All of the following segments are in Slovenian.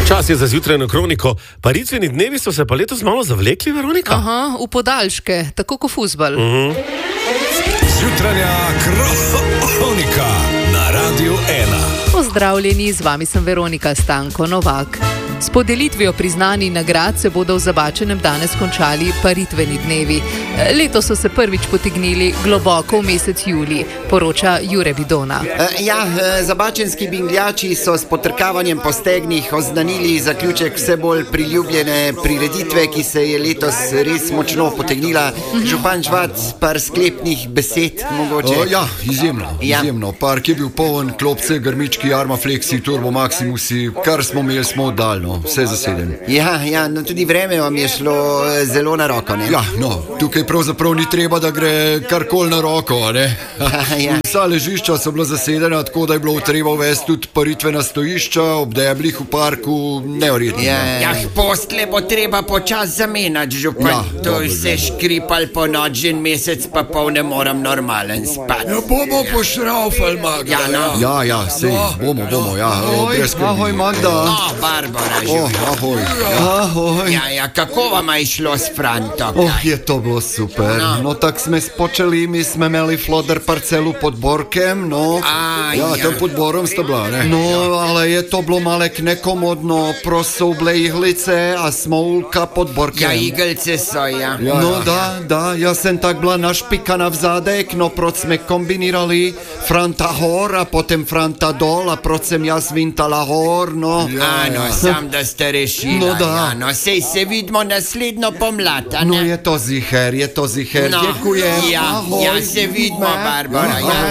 Čas je za zjutrajno kroniko. Paritveni dnevi so se pa letos malo zavlekli, Veronika? Aha, v podaljške, tako kot fuzbal. Zjutranja kronika na Radiu 1. Pozdravljeni, z vami sem Veronika Stanko Novak. S podelitvijo priznanj in nagrad se bodo v Zabačenem danes končali paritveni dnevi. Letos so se prvič potegnili globoko v mesec julij, poroča Jure Bidona. Zabačenski bingljači so s potrkavanjem po stegnih oznanili zaključek vse bolj priljubljene prireditve, ki se je letos res močno potegnila. Župan Žvac, par sklepnih besed mogoče. Izjemno. Park je bil poln, klopce, grmički, Armaflexi, Turbo Maximusi, kar smo imeli, smo oddali. Vse zaseden. No tudi vreme vam je šlo zelo na roko, ne? Tukaj pravzaprav ni treba, da gre karkoli na roko, ne? Vsa ležišča so bila zasedena, tako da je bilo treba uvesti tudi paritvena stojišča, ob deblih v parku, neverjetno. Postle bo treba počas zamenjati, župan. To je vse škripal po noč in mesec, pa pol ne moram normalen spati. Bomo pošraufali, Magda. Sej, bomo, brez skrbi. Ahoj, Magda. Barbara. Ahoj. Kako vam je šlo s Frantom? Je to bilo super. Tak sme spočeli, my sme imeli floder parcelu pod Borkem, tam pod Borom sta bila, ne? Ale je to bilo malek nekomodno, prosto bile iglice a smolka pod Borkem. Iglice so, Jaz sem tak bila našpikana v zadek, proč sme kombinirali Franta hor a potem Franta dol a proč sem jaz vintala hor, sam da ste rešili. Sej se vidimo naslednjo pomlad, ne? Je to ziher. Děkujem. Se vidimo, Barbara.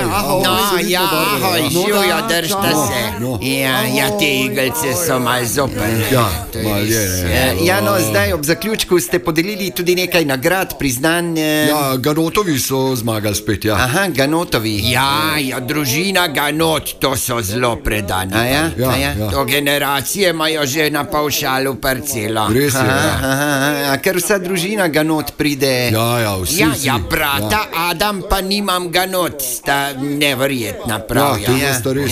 Ahoj, živijo, držite se. Te iglice so mal zopen. Zdaj ob zaključku ste podelili tudi nekaj nagrad, priznanj. Ganotovi so zmagali spet, Aha, Ganotovi. Družina Ganot, to so zelo predani. To generacije imajo že na pavšalu parcelo. Res je, Ker vsa družina Ganot pride. Vsi. Brata Adam pa nimam Ganot, sta neverjetna prav. To sta res.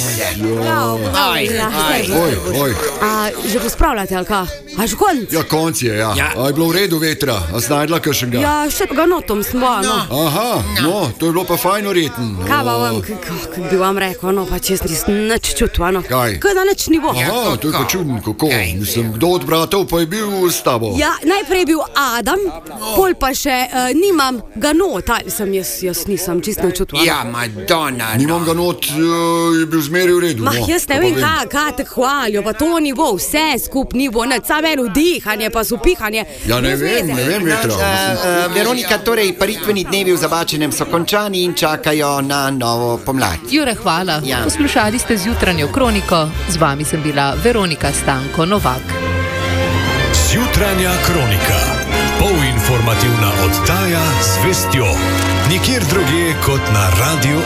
Oj. Že pospravljate, ali kaj? A že konc? Konc je, A je bilo v redu vetra? A si najdla kakšnega? Še Ganotom smo, Aha, to je bilo pa fajno reten. Kaj pa vam, kako bi vam rekel, pa če nisem nič čutil, Kaj? Kaj da nič ni bo. To je pa čudno, kako? Kdo od bratov pa je bil s tabo? Najprej je bil Adam, pol pa še nimam Ganot, ali sem jaz nisem čisto čutil. Madonna. Nimam Ganot, je bil zmeri v redu. Jaz ne vem, kaj te hvalijo, pa to ni bo, vse skup ni bo, samo eno dihanje, pa supihanje. Ne vem, vetra. Veronika, torej paritveni dnevi v Zabačenem so končani in čakajo na novo pomlad. Jure, hvala. Poslušali ste zjutranjo kroniko, z vami sem bila Veronika Stanko Novak. Zjutranja kronika. Polinformativna oddaja z vestjo. Nikjer drugje kot na Radiu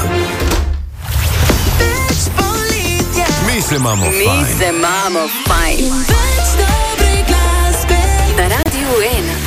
1. Mi se imamo fajn. Več dobre glasbe na Radiu 1.